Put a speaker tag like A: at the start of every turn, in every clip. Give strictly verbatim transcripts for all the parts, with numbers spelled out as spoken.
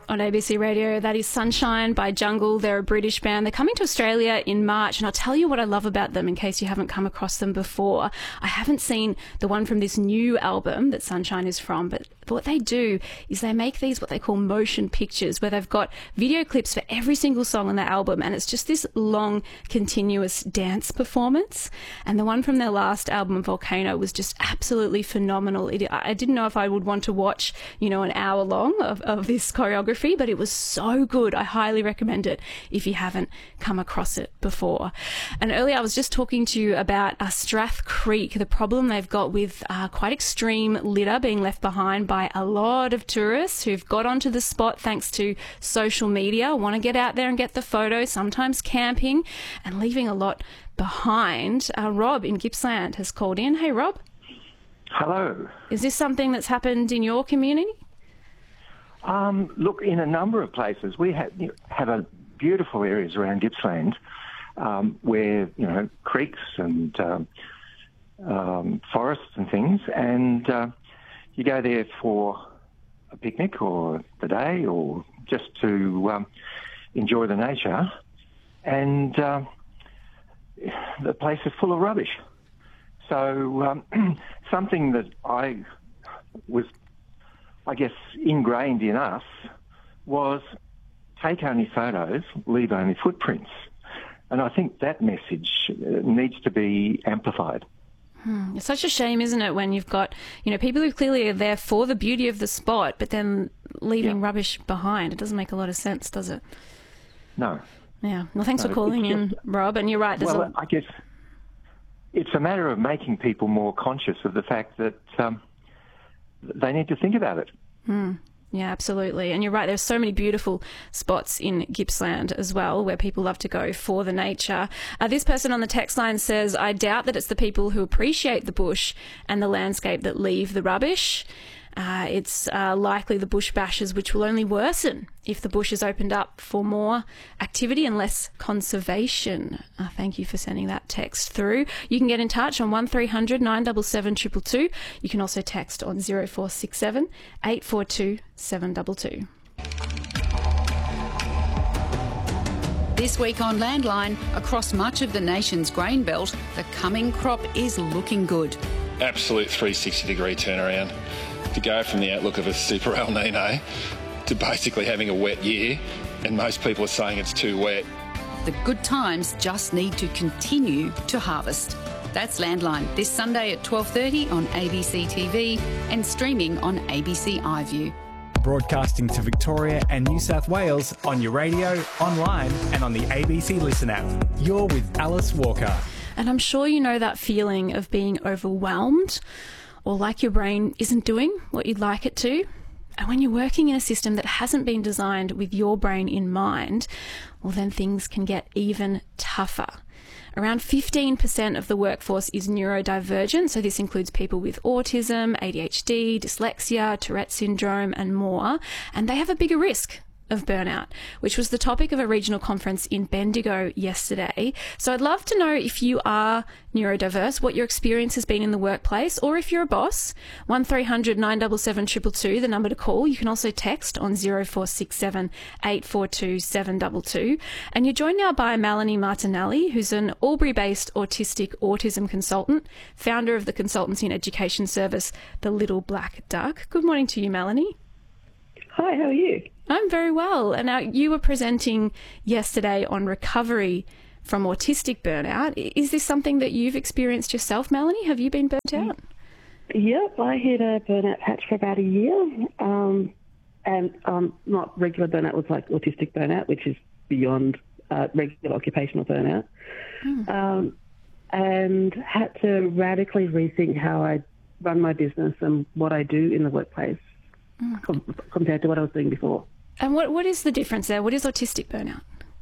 A: On A B C Radio, that is Sunshine by Jungle. They're a British band. They're coming to Australia in March, and I'll tell you what I love about them in case you haven't come across them before. I haven't seen the one from this new album that Sunshine is from, but what they do is they make these what they call motion pictures, where they've got video clips for every single song on the album, and it's just this long, continuous dance performance. And the one from their last album, Volcano, was just absolutely phenomenal. It, I didn't know if I would want to watch, you know, an hour long of, of this choreography, but it was so good. I highly recommend it if you haven't come across it before. And earlier I was just talking to you about uh, Strath Creek, the problem they've got with uh, quite extreme litter being left behind by a lot of tourists who've got onto the spot thanks to social media, want to get out there and get the photo, sometimes camping and leaving a lot behind. Uh, Rob in Gippsland has called in. Hey, Rob.
B: Hello.
A: Is this something that's happened in your community?
B: Um, look, in a number of places, we have, you know, have a beautiful areas around Gippsland um, where, you know, creeks and um, um, forests and things, and uh, you go there for a picnic or the day or just to um, enjoy the nature, and uh, the place is full of rubbish. So um, something that I was, I guess, ingrained in us was take only photos, leave only footprints. And I think that message needs to be amplified.
A: Hmm. It's such a shame, isn't it, when you've got, you know, people who clearly are there for the beauty of the spot, but then leaving
B: yeah.
A: rubbish behind. It doesn't make a lot of sense, does it?
B: No.
A: Yeah. Well, thanks
B: no,
A: for calling in,
B: just,
A: Rob. And you're right.
B: Well,
A: a...
B: I guess it's a matter of making people more conscious of the fact that um, they need to think about it.
A: Hmm. Yeah, absolutely. And you're right, there's so many beautiful spots in Gippsland as well where people love to go for the nature. Uh, this person on the text line says, I doubt that it's the people who appreciate the bush and the landscape that leave the rubbish. Uh, it's uh, likely the bush bashers, which will only worsen if the bush is opened up for more activity and less conservation. Uh, thank you for sending that text through. You can get in touch on one three hundred nine seven seven two two two. You can also text on zero four six seven eight four two seven two two.
C: This week on Landline, across much of the nation's grain belt, the coming crop is looking good.
D: Absolute three hundred sixty degree turnaround. To go from the outlook of a super El Nino to basically having a wet year, and most people are saying it's too wet.
C: The good times just need to continue to harvest. That's Landline, this Sunday at twelve thirty on A B C T V and streaming on A B C iView.
E: Broadcasting to Victoria and New South Wales on your radio, online and on the A B C Listen app. You're with Alice Walker.
A: And I'm sure you know that feeling of being overwhelmed or like your brain isn't doing what you'd like it to. And when you're working in a system that hasn't been designed with your brain in mind, well, then things can get even tougher. Around fifteen percent of the workforce is neurodivergent, so this includes people with autism, A D H D, dyslexia, Tourette syndrome and more, and they have a bigger risk of burnout, which was the topic of a regional conference in Bendigo yesterday. So I'd love to know if you are neurodiverse, what your experience has been in the workplace, or if you're a boss. one three hundred nine seven seven two two two, the number to call. You can also text on zero four six seven eight four two seven two two. And you're joined now by Melanie Martinelli, who's an Albury-based autistic autism consultant, founder of the consultancy and education service, The Little Black Duck. Good morning to you, Melanie.
F: Hi, how are you?
A: I'm very well. And now you were presenting yesterday on recovery from autistic burnout. Is this something that you've experienced yourself, Melanie? Have you been burnt out?
F: Yep, I hit a burnout patch for about a year. Um, and um, not regular burnout, was like autistic burnout, which is beyond uh, regular occupational burnout. Mm. Um, and had to radically rethink how I run my business and what I do in the workplace mm. com- compared to what I was doing before.
A: And what what is the difference there? What is autistic burnout?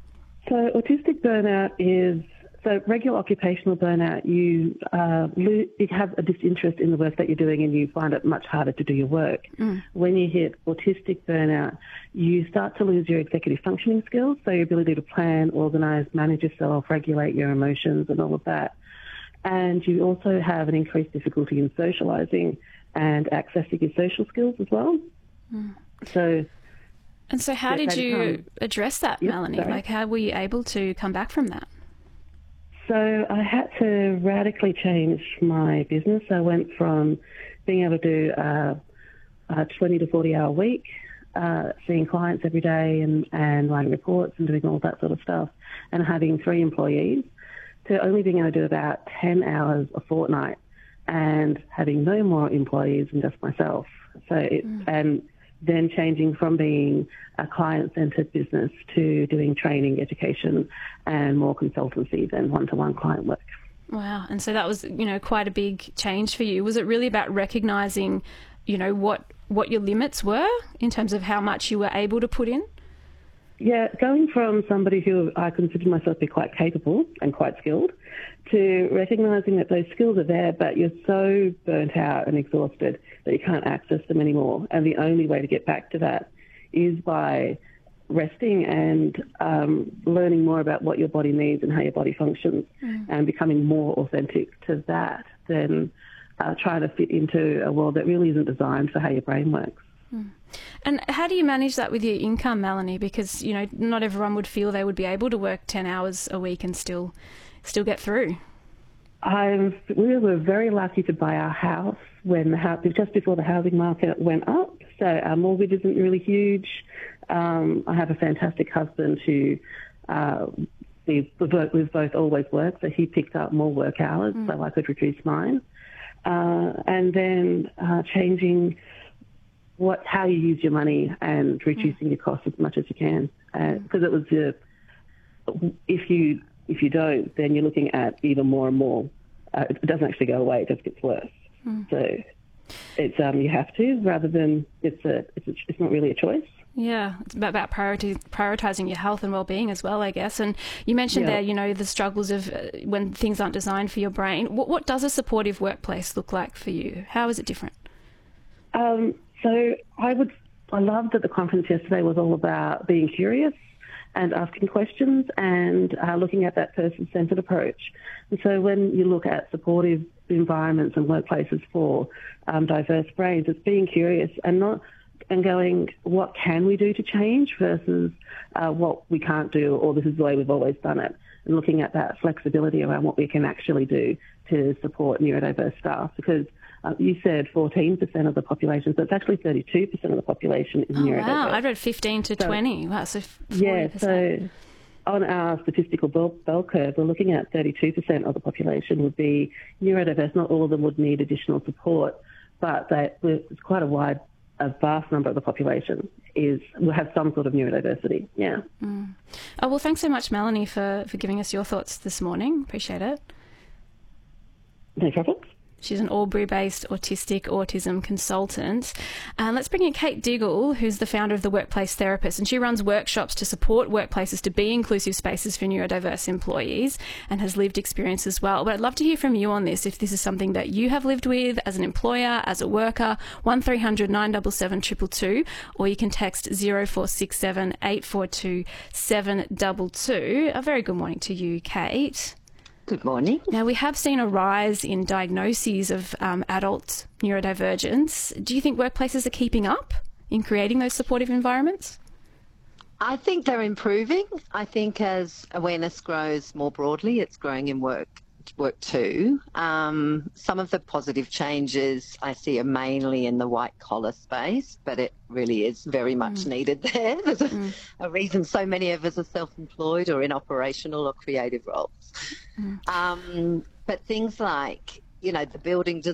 F: So autistic burnout is, so regular occupational burnout, you, uh, lo- you have a disinterest in the work that you're doing and you find it much harder to do your work. Mm. When you hit autistic burnout, you start to lose your executive functioning skills, so your ability to plan, organise, manage yourself, regulate your emotions and all of that. And you also have an increased difficulty in socialising and accessing your social skills as well. Mm. So
A: And so how did you address that, yep, Melanie? Sorry. Like, how were you able to come back from that?
F: So I had to radically change my business. I went from being able to do a, a twenty to forty hour week, uh, seeing clients every day and, and writing reports and doing all that sort of stuff, and having three employees, to only being able to do about ten hours a fortnight and having no more employees than just myself. So it, mm. and then changing from being a client-centred business to doing training, education, and more consultancy than one-to-one client work.
A: Wow. And so that was, you know, quite a big change for you. Was it really about recognising, you know, what, what your limits were in terms of how much you were able to put in?
F: Yeah, going from somebody who I consider myself to be quite capable and quite skilled to recognising that those skills are there, but you're so burnt out and exhausted that you can't access them anymore. And the only way to get back to that is by resting and um, learning more about what your body needs and how your body functions, mm. and becoming more authentic to that than uh, trying to fit into a world that really isn't designed for how your brain works.
A: Mm. And how do you manage that with your income, Melanie? Because, you know, not everyone would feel they would be able to work ten hours a week and still still get through.
F: I'm, we were very lucky to buy our house when the house, just before the housing market went up. So our mortgage isn't really huge. Um, I have a fantastic husband who uh, we've, we've both always worked, so he picked up more work hours mm. so I could reduce mine. Uh, and then uh, changing what how you use your money and reducing mm. your costs as much as you can, because uh, it was uh, if you if you don't, then you're looking at even more and more. Uh, it doesn't actually go away; it just gets worse. Mm. So it's um you have to, rather than it's a it's, a, it's not really a choice.
A: Yeah, it's about, about priority, prioritising your health and well-being as well, I guess. And you mentioned yeah. there, you know, the struggles of uh, when things aren't designed for your brain. What, what does a supportive workplace look like for you? How is it different?
F: Um, so I would, I loved that the conference yesterday was all about being curious and asking questions and uh, looking at that person-centred approach. And so when you look at supportive environments and workplaces for um, diverse brains, it's being curious and not and going, what can we do to change versus uh, what we can't do, or this is the way we've always done it, and looking at that flexibility around what we can actually do to support neurodiverse staff. Because uh, you said fourteen percent of the population, so it's actually thirty-two percent of the population is
A: oh,
F: neurodiverse.
A: Wow, I read fifteen to twenty. Wow, so forty percent.
F: Yeah, so on our statistical bell, bell curve, we're looking at thirty-two percent of the population would be neurodiverse. Not all of them would need additional support, but they, it's quite a wide a vast number of the population is will have some sort of neurodiversity. Yeah.
A: Mm. Oh, well, thanks so much, Melanie, for, for giving us your thoughts this morning. Appreciate it.
F: No trouble.
A: She's an Albury-based autistic autism consultant. Uh, let's bring in Kate Diggle, who's the founder of The Workplace Therapist, and she runs workshops to support workplaces to be inclusive spaces for neurodiverse employees and has lived experience as well. But I'd love to hear from you on this, if this is something that you have lived with as an employer, as a worker, one three hundred nine seven seven two two two, or you can text zero four six seven eight four two seven two two. A very good morning to you, Kate.
G: Good morning.
A: Now, we have seen a rise in diagnoses of um, adult neurodivergence. Do you think workplaces are keeping up in creating those supportive environments?
G: I think they're improving. I think as awareness grows more broadly, it's growing in work work too. Um, some of the positive changes I see are mainly in the white-collar space, but it really is very much mm. needed there. There's a, mm. a reason so many of us are self-employed or in operational or creative roles. Mm. Um, but things like, you know, the building design